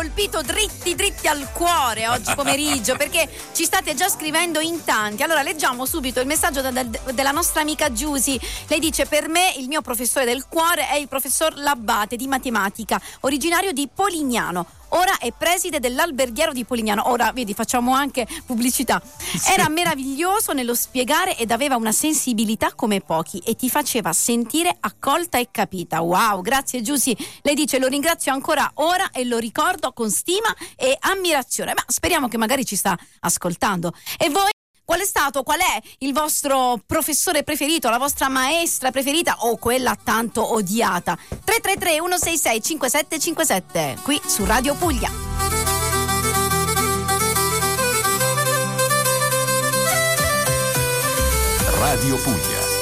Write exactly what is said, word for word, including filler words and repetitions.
colpito dritti dritti al cuore oggi pomeriggio, perché ci state già scrivendo in tanti. Allora leggiamo subito il messaggio da, da, della nostra amica Giusy. Lei dice: per me il mio professore del cuore è il professor Labbate di matematica, originario di Polignano. Ora è preside dell'Alberghiero di Polignano. Ora, vedi, facciamo anche pubblicità. Era meraviglioso nello spiegare ed aveva una sensibilità come pochi e ti faceva sentire accolta e capita. Wow, grazie Giusy. Lei dice: lo ringrazio ancora ora e lo ricordo con stima e ammirazione. Ma speriamo che magari ci sta ascoltando. E voi? Qual è stato, qual è il vostro professore preferito, la vostra maestra preferita o quella tanto odiata? tre tre tre uno sei sei cinque sette cinque sette, qui su Radio Puglia. Radio Puglia.